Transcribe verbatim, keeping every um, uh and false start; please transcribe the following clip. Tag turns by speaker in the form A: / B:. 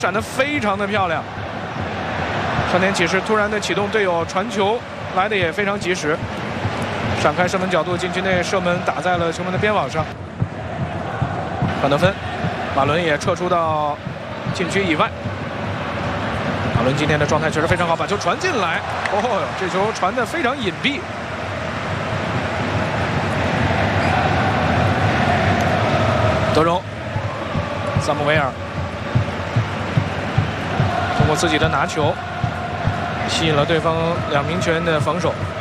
A: 闪得非常的漂亮。上田启士突然的启动队友传球，来的也非常及时，闪开射门角度，禁区内射门打在了球门的边网上，换得分。马伦也撤出到禁区以外。马伦今天的状态确实非常好，把球传进来，哦，这球传得非常隐蔽。德容，萨姆维尔通过自己的拿球，吸引了对方两名球员的防守。